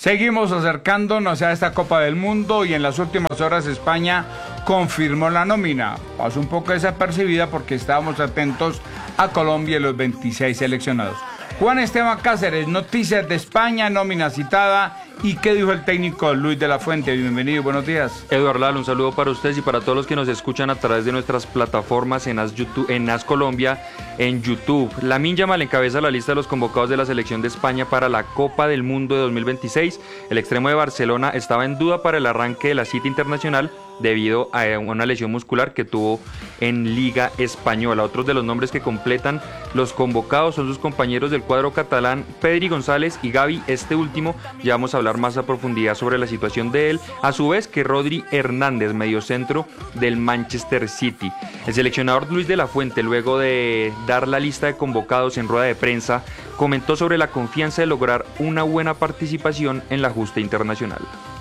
Seguimos acercándonos a esta Copa del Mundo y en las últimas horas España confirmó la nómina. Pasó un poco desapercibida porque estábamos atentos a Colombia y los 26 seleccionados. Juan Esteban Cáceres, noticias de España, nómina citada. ¿Y qué dijo el técnico Luis de la Fuente? Bienvenido y buenos días. Eduardo Lalo, un saludo para ustedes y para todos los que nos escuchan a través de nuestras plataformas en AS Colombia, en YouTube. Lamine Yamal encabeza la lista de los convocados de la selección de España para la Copa del Mundo de 2026. El extremo de Barcelona estaba en duda para el arranque de la cita internacional debido a una lesión muscular que tuvo en Liga Española. Otros de los nombres que completan los convocados son sus compañeros del cuadro catalán, Pedri González y Gavi. Este último ya vamos a hablar más a profundidad sobre la situación de él, a su vez que Rodri Hernández, mediocentro del Manchester City. El seleccionador Luis de la Fuente, luego de dar la lista de convocados en rueda de prensa, comentó sobre la confianza de lograr una buena participación en la justa internacional.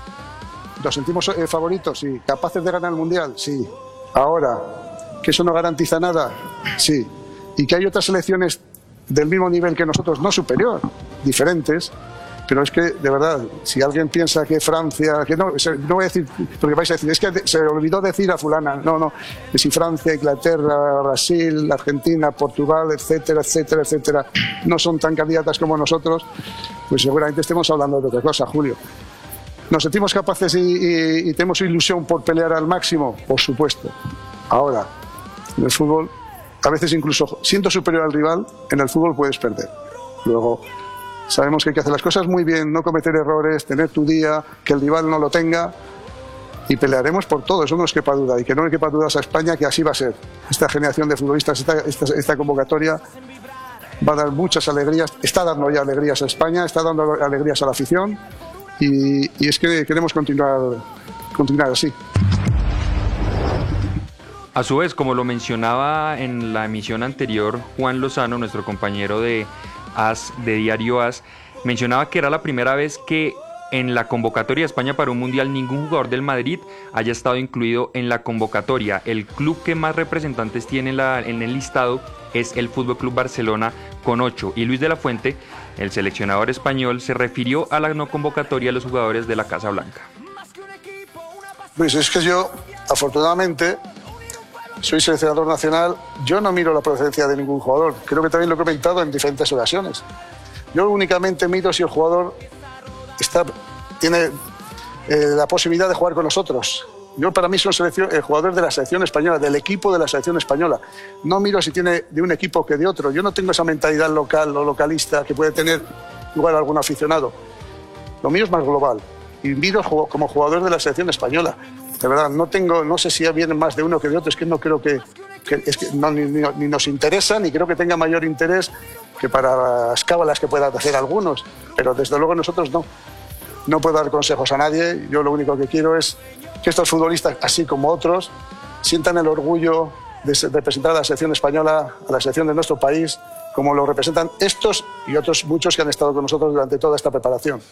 ¿Nos sentimos favoritos? Sí. ¿Capaces de ganar el Mundial? Sí. Ahora, ¿que eso no garantiza nada? Sí. Y que hay otras selecciones del mismo nivel que nosotros, no superior, diferentes, pero es que, de verdad, si alguien piensa que Francia, que no voy a decir, porque vais a decir, es que se olvidó decir a fulana, no, que si Francia, Inglaterra, Brasil, Argentina, Portugal, etcétera, etcétera, etcétera, no son tan candidatas como nosotros, pues seguramente estemos hablando de otra cosa, Julio. ¿Nos sentimos capaces y tenemos ilusión por pelear al máximo? Por supuesto. Ahora, en el fútbol, a veces incluso siendo superior al rival, en el fútbol puedes perder. Luego, sabemos que hay que hacer las cosas muy bien, no cometer errores, tener tu día, que el rival no lo tenga, y pelearemos por todo, eso no nos quepa duda, y que no le quepa dudas a España que así va a ser. Esta generación de futbolistas, esta convocatoria va a dar muchas alegrías, está dando ya alegrías a España, está dando alegrías a la afición, y es que queremos continuar así. A su vez, como lo mencionaba en la emisión anterior, Juan Lozano, nuestro compañero de Diario AS, mencionaba que era la primera vez que en la convocatoria de España para un mundial ningún jugador del Madrid haya estado incluido en la convocatoria. El club que más representantes tiene en el listado es el FC Barcelona con 8, y Luis de la Fuente, el seleccionador español, se refirió a la no convocatoria de los jugadores de la Casa Blanca. Pues es que yo, afortunadamente, soy seleccionador nacional, yo no miro la procedencia de ningún jugador, creo que también lo he comentado en diferentes ocasiones. Yo únicamente miro si el jugador tiene la posibilidad de jugar con nosotros. Yo, para mí, soy el jugador de la selección española, del equipo de la selección española. No miro si tiene de un equipo que de otro. Yo no tengo esa mentalidad local o localista que puede tener igual algún aficionado. Lo mío es más global. Y miro como jugador de la selección española. De verdad, no sé si vienen más de uno que de otro. Es que no creo que ni nos interesa, ni creo que tenga mayor interés que para las cábalas que puedan hacer algunos. Pero desde luego nosotros no. No puedo dar consejos a nadie. Yo lo único que quiero es que estos futbolistas, así como otros, sientan el orgullo de representar a la selección española, a la selección de nuestro país, como lo representan estos y otros muchos que han estado con nosotros durante toda esta preparación.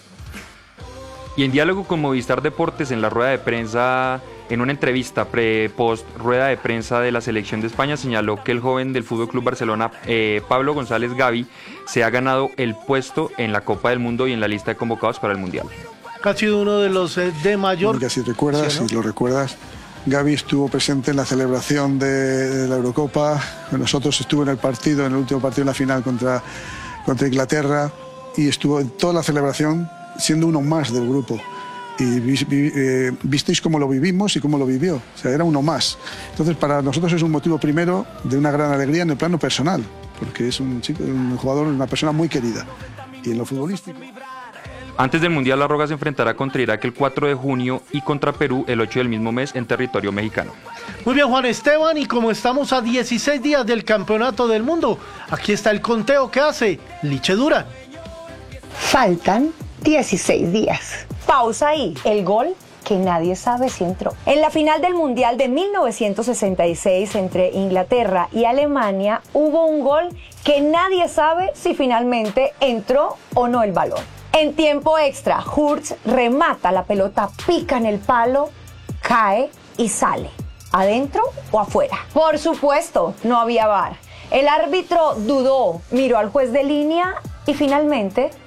Y en diálogo con Movistar Deportes, en la rueda de prensa, en una entrevista post rueda de prensa de la selección de España, señaló que el joven del FC Barcelona, Pablo González Gavi, se ha ganado el puesto en la Copa del Mundo y en la lista de convocados para el Mundial. Ha sido uno de los de mayor... Si recuerdas, ¿sí, no? Si lo recuerdas, Gavi estuvo presente en la celebración de la Eurocopa, nosotros estuvo en el último partido en la final contra Inglaterra, y estuvo en toda la celebración siendo uno más del grupo. Y visteis cómo lo vivimos y cómo lo vivió, o sea, era uno más. Entonces, para nosotros es un motivo primero de una gran alegría en el plano personal, porque es un jugador, una persona muy querida. Y en lo futbolístico... Antes del Mundial, La Roja se enfrentará contra Irak el 4 de junio y contra Perú el 8 del mismo mes en territorio mexicano. Muy bien, Juan Esteban, y como estamos a 16 días del Campeonato del Mundo, aquí está el conteo que hace Liche Durán. Faltan 16 días. Pausa ahí. El gol que nadie sabe si entró. En la final del Mundial de 1966 entre Inglaterra y Alemania hubo un gol que nadie sabe si finalmente entró o no el balón. En tiempo extra, Hurts remata, la pelota pica en el palo, cae y sale. ¿Adentro o afuera? Por supuesto, no había VAR. El árbitro dudó, miró al juez de línea y finalmente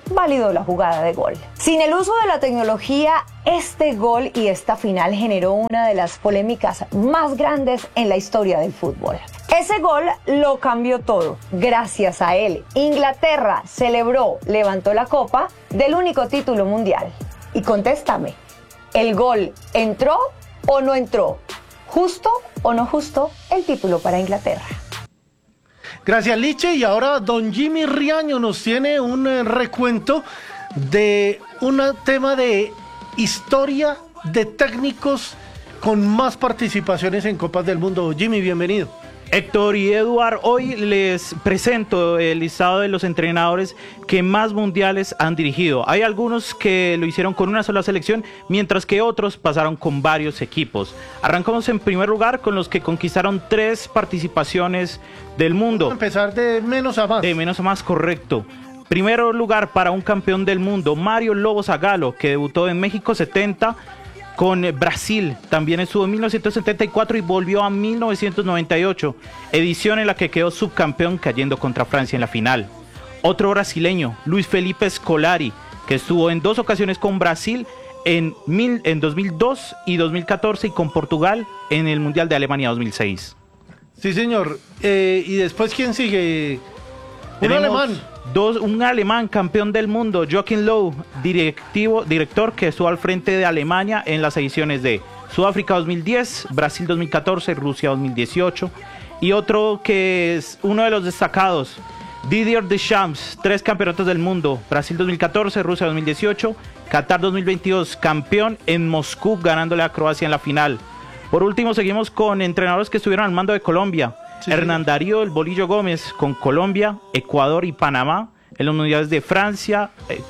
validó la jugada de gol. Sin el uso de la tecnología, este gol y esta final generó una de las polémicas más grandes en la historia del fútbol. Ese gol lo cambió todo. Gracias a él, Inglaterra celebró, levantó la copa del único título mundial. Y contéstame, ¿el gol entró o no entró? ¿Justo o no justo el título para Inglaterra? Gracias, Liche. Y ahora don Jimmy Riaño nos tiene un recuento de un tema de historia de técnicos con más participaciones en Copas del Mundo. Jimmy, bienvenido. Héctor y Eduard, hoy les presento el listado de los entrenadores que más mundiales han dirigido. Hay algunos que lo hicieron con una sola selección, mientras que otros pasaron con varios equipos. Arrancamos en primer lugar con los que conquistaron 3 participaciones del mundo. Vamos a empezar de menos a más. De menos a más, correcto. Primero lugar para un campeón del mundo, Mario Lobo Zagallo, que debutó en México 70 con Brasil. También estuvo en 1974 y volvió a 1998, edición en la que quedó subcampeón cayendo contra Francia en la final. Otro brasileño, Luis Felipe Scolari, que estuvo en 2 ocasiones con Brasil en 2002 y 2014 y con Portugal en el Mundial de Alemania 2006. Sí, señor. ¿Y después quién sigue? Un alemán. Un alemán campeón del mundo, Joachim Löw, director que estuvo al frente de Alemania en las ediciones de Sudáfrica 2010, Brasil 2014, Rusia 2018. Y otro que es uno de los destacados, Didier Deschamps, 3 campeonatos del mundo, Brasil 2014, Rusia 2018, Qatar 2022, campeón en Moscú ganándole a Croacia en la final. Por último seguimos con entrenadores que estuvieron al mando de Colombia. Sí. Hernán Darío El Bolillo Gómez con Colombia, Ecuador y Panamá en los mundiales de Francia,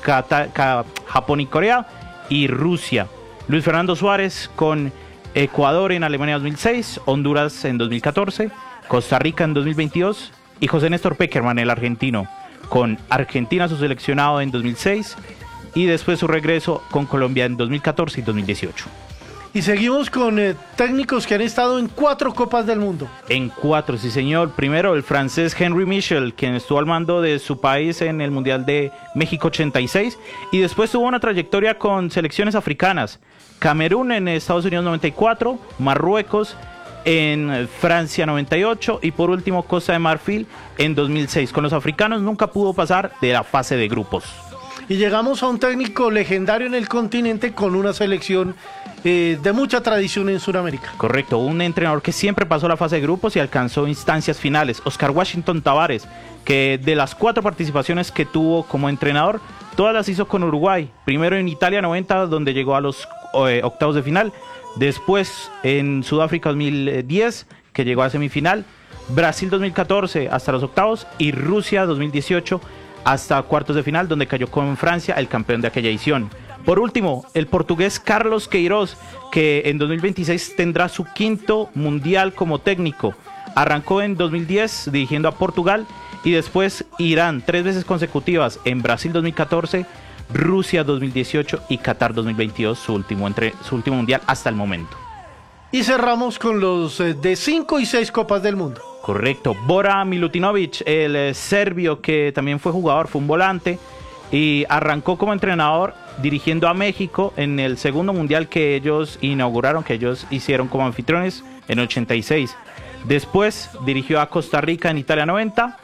Japón y Corea y Rusia. Luis Fernando Suárez con Ecuador en Alemania 2006, Honduras en 2014, Costa Rica en 2022 y José Néstor Pekerman, el argentino, con Argentina su seleccionado en 2006 y después su regreso con Colombia en 2014 y 2018. Y seguimos con técnicos que han estado en 4 Copas del Mundo. En 4, sí señor. Primero el francés Henry Michel, quien estuvo al mando de su país en el Mundial de México 86. Y después tuvo una trayectoria con selecciones africanas. Camerún en Estados Unidos 94, Marruecos en Francia 98 y por último Costa de Marfil en 2006. Con los africanos nunca pudo pasar de la fase de grupos. Y llegamos a un técnico legendario en el continente con una selección de mucha tradición en Sudamérica. Correcto, un entrenador que siempre pasó la fase de grupos y alcanzó instancias finales, Oscar Washington Tabárez, que de las 4 participaciones que tuvo como entrenador, todas las hizo con Uruguay. Primero en Italia 90, donde llegó a los octavos de final, después en Sudáfrica 2010, que llegó a semifinal, Brasil 2014 hasta los octavos y Rusia 2018 hasta cuartos de final, donde cayó con Francia, el campeón de aquella edición. Por último, el portugués Carlos Queiroz, que en 2026 tendrá su 5º mundial como técnico. Arrancó en 2010 dirigiendo a Portugal y después Irán 3 veces consecutivas en Brasil 2014, Rusia 2018 y Qatar 2022, su último mundial hasta el momento. Y cerramos con los de 5 y 6 Copas del Mundo. Correcto, Bora Milutinovic, el serbio que también fue jugador, fue un volante y arrancó como entrenador dirigiendo a México en el 2º mundial que ellos inauguraron, que ellos hicieron como anfitriones en 86. Después dirigió a Costa Rica en Italia 90,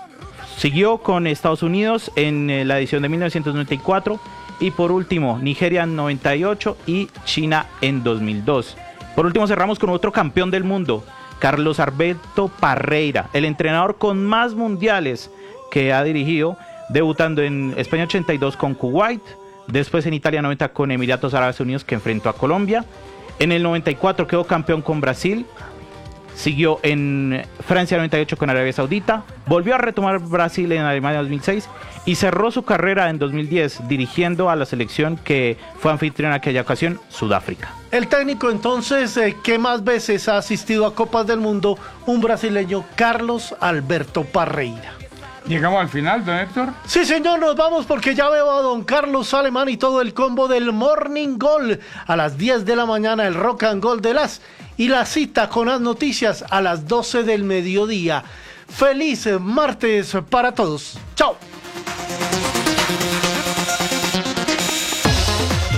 siguió con Estados Unidos en la edición de 1994 y por último Nigeria en 98 y China en 2002. Por último cerramos con otro campeón del mundo, Carlos Alberto Parreira, el entrenador con más mundiales que ha dirigido, debutando en España 82 con Kuwait, después en Italia 90 con Emiratos Árabes Unidos, que enfrentó a Colombia. En el 94 quedó campeón con Brasil, siguió en Francia 98 con Arabia Saudita, volvió a retomar Brasil en Alemania 2006 y cerró su carrera en 2010 dirigiendo a la selección que fue anfitriona en aquella ocasión, Sudáfrica. El técnico entonces que más veces ha asistido a Copas del Mundo, un brasileño, Carlos Alberto Parreira. ¿Llegamos al final, don Héctor? Sí, señor, nos vamos porque ya veo a don Carlos Alemán y todo el combo del Morning Goal. A las 10 de la mañana el Rock and Gold de las y la cita con las noticias a las 12 del mediodía. Feliz martes para todos. Chao.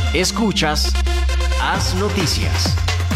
Escuchas Haz Noticias.